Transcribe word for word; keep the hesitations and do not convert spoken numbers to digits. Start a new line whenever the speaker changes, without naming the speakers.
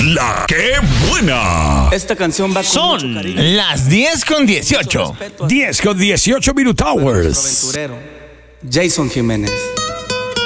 La que buena.
Esta canción va con
Son
mucho cariño.
las diez con dieciocho.
Respeto a
diez con dieciocho Minute Hours.
nuestro aventurero, Jason Jiménez.